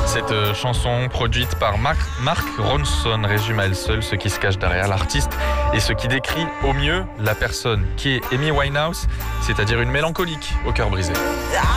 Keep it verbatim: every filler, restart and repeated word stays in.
Cette euh, chanson produite par Mark, Mark Ronson résume à elle seule ce qui se cache derrière l'artiste et ce qui décrit au mieux la personne qui est Amy Winehouse, c'est-à-dire une mélancolique au cœur brisé.